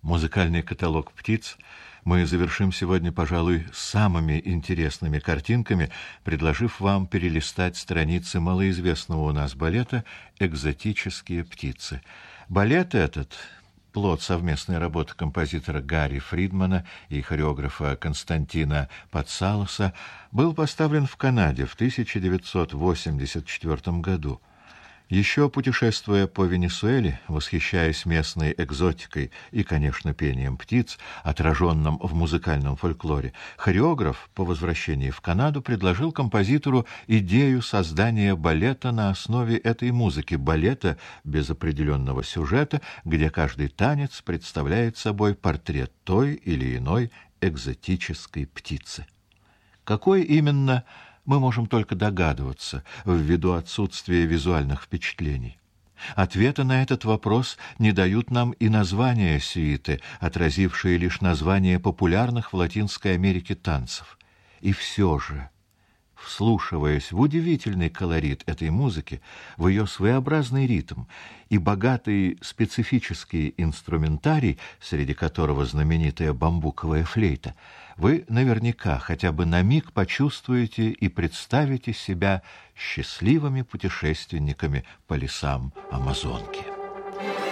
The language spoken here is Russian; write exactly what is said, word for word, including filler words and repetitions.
Музыкальный каталог птиц мы завершим сегодня, пожалуй, самыми интересными картинками, предложив вам перелистать страницы малоизвестного у нас балета «Экзотические птицы». Балет этот, плод совместной работы композитора Гарри Фридмана и хореографа Константина Патсалоса, был поставлен в Канаде в тысяча девятьсот восемьдесят четвёртом году. Еще путешествуя по Венесуэле, восхищаясь местной экзотикой и, конечно, пением птиц, отраженным в музыкальном фольклоре, хореограф по возвращении в Канаду предложил композитору идею создания балета на основе этой музыки, балета без определенного сюжета, где каждый танец представляет собой портрет той или иной экзотической птицы. Какой именно, мы можем только догадываться, ввиду отсутствия визуальных впечатлений. Ответа на этот вопрос не дают нам и названия сюиты, отразившие лишь названия популярных в Латинской Америке танцев. И все же, вслушиваясь в удивительный колорит этой музыки, в ее своеобразный ритм и богатый специфический инструментарий, среди которого знаменитая бамбуковая флейта, вы наверняка хотя бы на миг почувствуете и представите себя счастливыми путешественниками по лесам Амазонки.